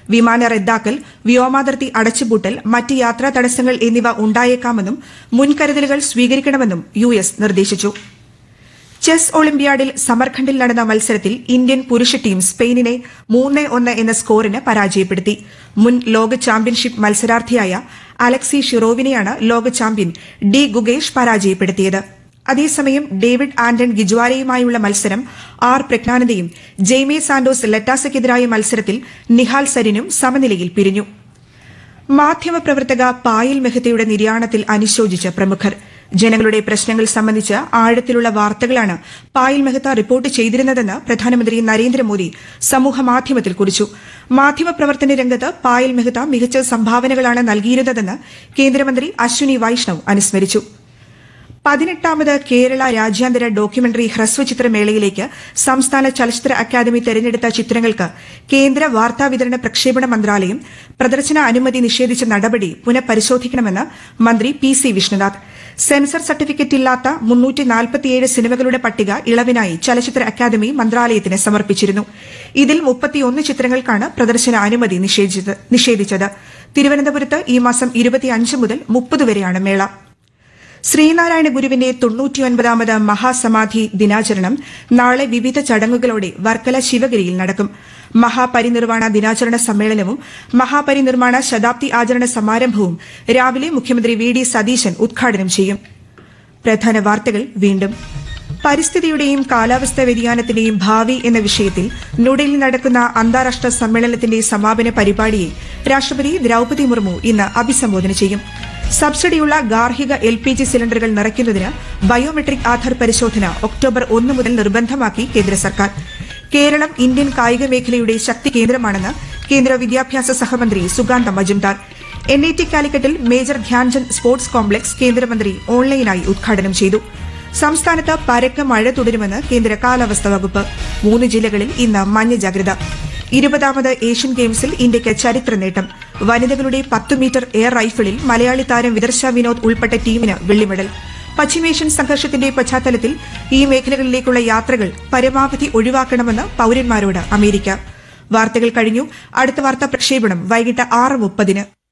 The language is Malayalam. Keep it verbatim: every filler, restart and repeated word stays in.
വിമാന റദ്ദാക്കൽ, വ്യോമാതിർത്തി അടച്ചുപൂട്ടൽ, മറ്റ് യാത്രാ തടസ്സങ്ങൾ എന്നിവ ഉണ്ടായേക്കാമെന്നും മുൻകരുതലുകൾ സ്വീകരിക്കണമെന്നും യു എസ് നിർദ്ദേശിച്ചു. ചെസ് ഒളിമ്പ്യാഡിൽ സമർഖണ്ഡിൽ നടന്ന മത്സരത്തിൽ ഇന്ത്യൻ പുരുഷ ടീം സ്പെയിനിനെ മൂന്ന് ഒന്ന് എന്ന സ്കോറിന് പരാജയപ്പെടുത്തി. മുൻ ലോക ചാമ്പ്യൻഷിപ്പ് മത്സരാർത്ഥിയായ അലക്സി ഷിറോവിനെയാണ് ലോക ചാമ്പ്യൻ ഡി ഗുഗേഷ് പരാജയപ്പെടുത്തിയത്. അതേസമയം ഡേവിഡ് ആന്റൺ ഗിജ്വാരയുമായുള്ള മത്സരം ആർ പ്രജ്ഞാനന്ദയും ജെയ്മെ സാന്റോസ് ലറ്റാസയ്ക്കെതിരായ മത്സരത്തിൽ നിഹാൽ സരിനും സമനിലയിൽ പിരിഞ്ഞു. മാധ്യമപ്രവർത്തക പായൽ മെഹ്തയുടെ നിര്യാണത്തിൽ അനുശോചിച്ച് പ്രമുഖർ. ജനങ്ങളുടെ പ്രശ്നങ്ങൾ സംബന്ധിച്ച് ആഴത്തിലുള്ള വാർത്തകളാണ് പായൽ മെഹ്ത റിപ്പോർട്ട് ചെയ്തിരുന്നതെന്ന് പ്രധാനമന്ത്രി നരേന്ദ്രമോദി സമൂഹമാധ്യമത്തിൽ കുറിച്ചു. മാധ്യമപ്രവർത്തന രംഗത്ത് പായൽ മെഹ്ത മികച്ച സംഭാവനകളാണ് നൽകിയിരുന്നതെന്ന് കേന്ദ്രമന്ത്രി അശ്വിനി വൈഷ്ണവ് അനുസ്മരിച്ചു. പതിനെട്ടാമത് കേരള രാജ്യാന്തര ഡോക്യുമെന്ററി ഹ്രസ്വചിത്രമേളയിലേക്ക് സംസ്ഥാന ചലച്ചിത്ര അക്കാദമി തെരഞ്ഞെടുത്ത ചിത്രങ്ങൾക്ക് കേന്ദ്ര വാർത്താവിതരണ പ്രക്ഷേപണ മന്ത്രാലയം പ്രദർശന അനുമതി നിഷേധിച്ച നടപടി പുനഃപരിശോധിക്കണമെന്ന് മന്ത്രി P C Vishnunath. Sensor certificate ഇല്ലാത്ത മുന്നൂറ്റി നാൽപ്പത്തിയേഴ് സിനിമകളുടെ പട്ടിക ഇളവിനായി ചലച്ചിത്ര അക്കാദമി മന്ത്രാലയത്തിന് സമർപ്പിച്ചിരുന്നു. ഇതിൽ മുപ്പത്തിയൊന്ന് ചിത്രങ്ങൾക്കാണ് പ്രദർശന അനുമതി നിഷേധിച്ചത്. തിരുവനന്തപുരത്ത് ഈ മാസം ഇരുപത്തിയഞ്ച് മുതൽ മുപ്പത് വരെയാണ് മേള. ശ്രീനാരായണ ഗുരുവിന്റെ തൊണ്ണൂറ്റിയൊൻപതാമത് മഹാസമാധി ദിനാചരണം നാളെ വിവിധ ചടങ്ങുകളോടെ വർക്കല ശിവഗിരിയിൽ നടക്കും. മഹാപരിനിർവാണ ദിനാചരണ സമ്മേളനവും മഹാപരിനിർവാണ ശതാബ്ദി ആചരണ സമാരംഭവും രാവിലെ മുഖ്യമന്ത്രി വി ഡി സതീശൻ ഉദ്ഘാടനം ചെയ്യും. പ്രധാന വാർത്തകൾ വീണ്ടും. പരിസ്ഥിതിയുടെയും കാലാവസ്ഥാ വ്യതിയാനത്തിന്റെയും ഭാവി എന്ന വിഷയത്തിൽ ന്യൂഡൽഹിയിൽ നടക്കുന്ന അന്താരാഷ്ട്ര സമ്മേളനത്തിന്റെ സമാപന പരിപാടിയെ രാഷ്ട്രപതി ദ്രൌപദി മുർമു ഇന്ന് അഭിസംബോധന ചെയ്യും. സബ്സിഡിയുള്ള ഗാർഹിക എൽ പി ജി സിലിണ്ടറുകൾ നിറയ്ക്കുന്നതിന് ബയോമെട്രിക് ആധാർ പരിശോധന ഒക്ടോബർ ഒന്ന് മുതൽ നിർബന്ധമാക്കി കേന്ദ്ര സർക്കാർ. കേരളം ഇന്ത്യൻ കായിക മേഖലയുടെ ശക്തി കേന്ദ്രമാണെന്ന് കേന്ദ്ര വിദ്യാഭ്യാസ സഹമന്ത്രി Sukanta Majumdar. N I T കാലിക്കറ്റിൽ major Dhyan Chand sports complex കേന്ദ്രമന്ത്രി ഓൺലൈനായി ഉദ്ഘാടനം ചെയ്തു. സംസ്ഥാനത്ത് പരക്കെ മഴ തുടരുമെന്ന് കേന്ദ്ര കാലാവസ്ഥാ വകുപ്പ്. മൂന്ന് ജില്ലകളിൽ ഇന്ന് മഞ്ഞ ജാഗ്രത. ഇരുപതാമത് ഏഷ്യൻ ഗെയിംസിൽ ഇന്ത്യയ്ക്ക് ചരിത്ര നേട്ടം. വനിതകളുടെ പത്ത് മീറ്റർ എയർ റൈഫിളിൽ മലയാളി താരം വിദർശ വിനോദ് ഉൾപ്പെട്ട ടീമിന് വെള്ളിമെഡൽ. പശ്ചിമേഷ്യൻ സംഘർഷത്തിന്റെ പശ്ചാത്തലത്തിൽ ഈ മേഖലകളിലേക്കുള്ള യാത്രകൾ പരമാവധി ഒഴിവാക്കണമെന്ന് പൌരന്മാരോട് അമേരിക്ക. വാർത്തകൾ കഴിഞ്ഞു. അടുത്ത വാർത്താ പ്രക്ഷേപണം വൈകിട്ട് ആറ് മുപ്പതിന്.